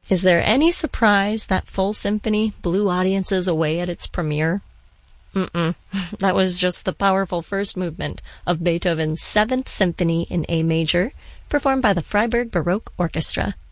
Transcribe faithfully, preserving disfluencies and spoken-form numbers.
Is there any surprise that full symphony blew audiences away at its premiere? Mm-mm. That was just the powerful first movement of Beethoven's Seventh Symphony in A major, performed by the Freiburg Baroque Orchestra.